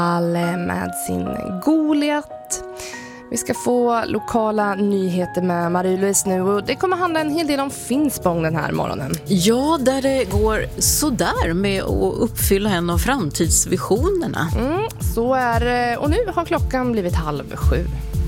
med sin Goliat. Vi ska få lokala nyheter med Marie-Louise nu och det kommer handla en hel del om Finspång den här morgonen. Ja, där det går sådär med att uppfylla en av framtidsvisionerna. Så är det, och nu har klockan blivit 6:30.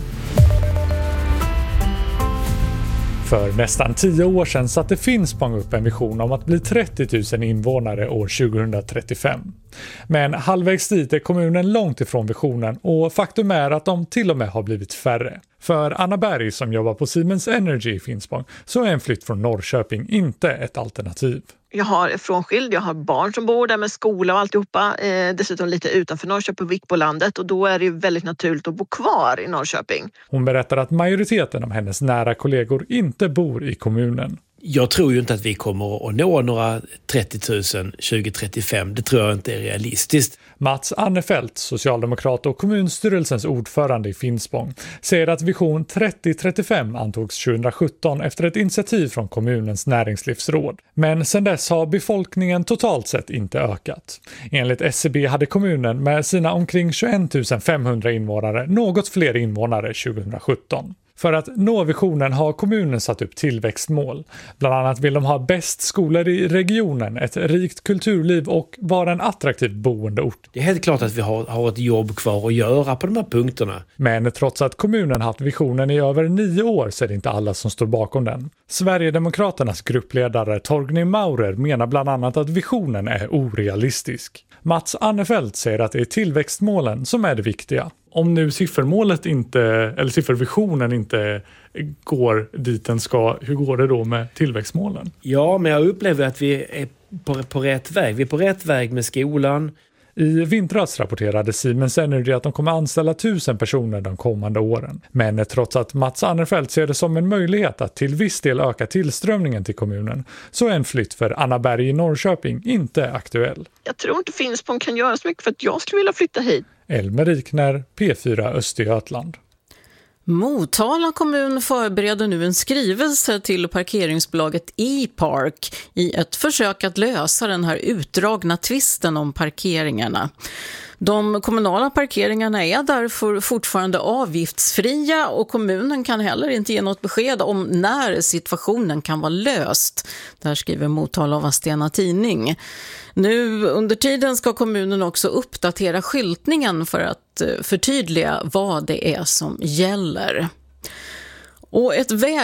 För nästan 10 år sedan satte Finspång upp en vision om att bli 30 000 invånare år 2035. Men halvvägs dit är kommunen långt ifrån visionen och faktum är att de till och med har blivit färre. För Anna Berg som jobbar på Siemens Energy i Finspång så är en flytt från Norrköping inte ett alternativ. Jag har frånskild, jag har barn som bor där med skola och alltihopa. Dessutom lite utanför Norrköping, Vikbolandet, och då är det ju väldigt naturligt att bo kvar i Norrköping. Hon berättar att majoriteten av hennes nära kollegor inte bor i kommunen. Jag tror ju inte att vi kommer att nå några 30 000 2035. Det tror jag inte är realistiskt. Mats Annefelt, socialdemokrat och kommunstyrelsens ordförande i Finspång, säger att vision 3035 antogs 2017 efter ett initiativ från kommunens näringslivsråd. Men sedan dess har befolkningen totalt sett inte ökat. Enligt SCB hade kommunen med sina omkring 21 500 invånare något fler invånare 2017. För att nå visionen har kommunen satt upp tillväxtmål. Bland annat vill de ha bäst skolor i regionen, ett rikt kulturliv och vara en attraktiv boendeort. Det är helt klart att vi har ett jobb kvar att göra på de här punkterna. Men trots att kommunen haft visionen i över 9 år så är det inte alla som står bakom den. Sverigedemokraternas gruppledare Torgny Maurer menar bland annat att visionen är orealistisk. Mats Annefelt säger att det är tillväxtmålen som är det viktiga. Om nu siffervisionen inte går dit den ska, hur går det då med tillväxtmålen? Ja, men jag upplever att vi är på rätt väg. Vi är på rätt väg med skolan. I vintras rapporterade Siemens Energy att de kommer anställa 1000 personer de kommande åren. Men trots att Mats Annefelt ser det som en möjlighet att till viss del öka tillströmningen till kommunen så är en flytt för Anna Berg i Norrköping inte aktuell. Jag tror inte Finspång kan göra så mycket för att jag skulle vilja flytta hit. Elmer Rikner, P4 Östergötland. Motala kommun förbereder nu en skrivelse till parkeringsbolaget E-Park i ett försök att lösa den här utdragna tvisten om parkeringarna. De kommunala parkeringarna är därför fortfarande avgiftsfria och kommunen kan heller inte ge något besked om när situationen kan vara löst. Där skriver Motala Vadstena Tidning. Nu under tiden ska kommunen också uppdatera skyltningen för att förtydliga vad det är som gäller. Och ett